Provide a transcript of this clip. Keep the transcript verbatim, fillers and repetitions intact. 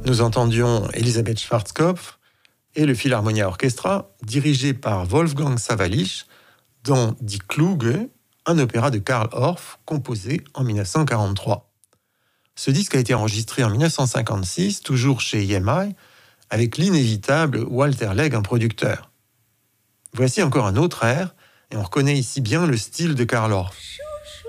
Nous entendions Elisabeth Schwarzkopf et le Philharmonia Orchestra, dirigé par Wolfgang Sawallisch, dans Die Kluge, un opéra de Karl Orff, composé en dix-neuf cent quarante-trois. Ce disque a été enregistré en dix-neuf cent cinquante-six, toujours chez E M I, avec l'inévitable Walter Legg, un producteur. Voici encore un autre air, et on reconnaît ici bien le style de Karl Orff.